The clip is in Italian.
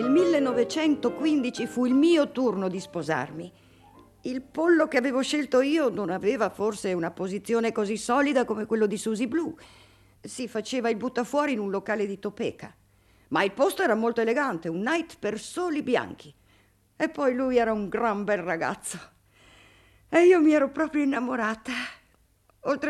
Nel 1915 fu il mio turno di sposarmi. Il pollo che avevo scelto io non aveva forse una posizione così solida come quello di Susie Blue. Si faceva il buttafuori in un locale di Topeka. Ma il posto era molto elegante, un night per soli bianchi. E poi lui era un gran bel ragazzo. E io mi ero proprio innamorata.